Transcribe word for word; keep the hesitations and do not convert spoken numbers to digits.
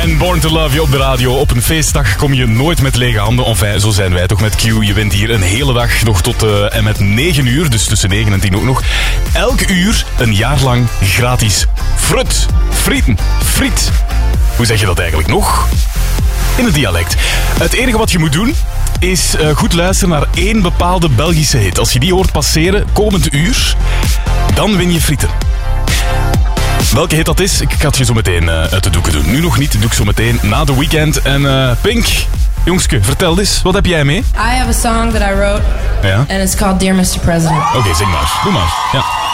en Born to Love je op de radio. Op een feestdag kom je nooit met lege handen. Enfin, zo zijn wij toch met Q. Je bent hier een hele dag nog tot uh, en met negen uur. Dus tussen negen en tien ook nog. Elk uur een jaar lang gratis frut. Frieten. Friet. Hoe zeg je dat eigenlijk nog? In het dialect. Het enige wat je moet doen is uh, goed luisteren naar één bepaalde Belgische hit. Als je die hoort passeren komend uur, dan win je frieten. Welke hit dat is, ik ga het je zo meteen uh, uit de doeken doen. Nu nog niet, doe ik zo meteen na de weekend. En uh, Pink, jongske, vertel eens, wat heb jij mee? I have a song that I wrote, ja? and it's called Dear mister President. Oké, okay, zing maar. Doe maar. Ja.